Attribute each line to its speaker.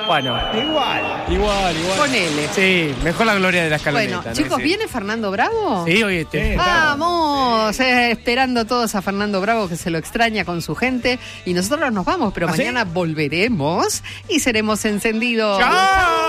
Speaker 1: Bueno. Igual.
Speaker 2: Ponele.
Speaker 1: Sí, mejor la gloria de la escaloneta.
Speaker 2: Bueno, chicos,
Speaker 1: Sí.
Speaker 2: ¿viene Fernando Bravo?
Speaker 1: Sí, oye,
Speaker 2: Vamos, esperando todos a Fernando Bravo, que se lo extraña con su gente. Y nosotros nos vamos, pero mañana volveremos y seremos encendidos.
Speaker 1: ¡Chao!